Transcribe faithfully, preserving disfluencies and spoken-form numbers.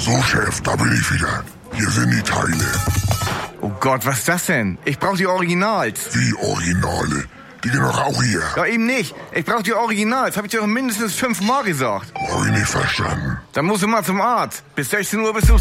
So, Chef, da bin ich wieder. Hier sind die Teile. Oh Gott, was ist das denn? Ich brauche die Originals. Wie Originale? Die gehen doch auch hier. Ja, eben nicht. Ich brauche die Originals. Hab ich dir doch mindestens fünfmal gesagt. Hab ich nicht verstanden. Dann musst du mal zum Arzt. Bis sechzehn Uhr bist du